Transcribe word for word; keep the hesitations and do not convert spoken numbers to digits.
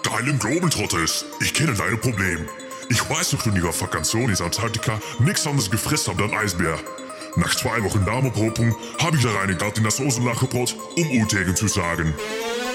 geilen Globetrotters. Ich kenne dein Problem. Ich weiß, dass du in ihrer Vakantion in Antarktika nichts anderes gefressen habt als Eisbär. Nach zwei Wochen Darmerprobung habe ich da reingehakt in das Osenlacherbrot, um U tegen zu sagen.